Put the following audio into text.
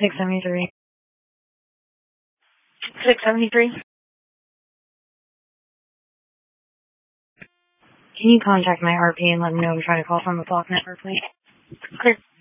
673. 673. Can you contact my RP and let them know I'm trying to call from the block network, please? Clear.